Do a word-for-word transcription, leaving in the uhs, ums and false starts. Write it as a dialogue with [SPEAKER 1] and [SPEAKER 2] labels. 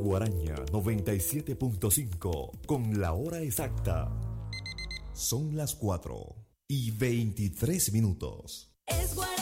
[SPEAKER 1] Guaraña noventa y siete punto cinco con la hora exacta. Son las cuatro y veintitrés minutos.
[SPEAKER 2] Es Guaraña.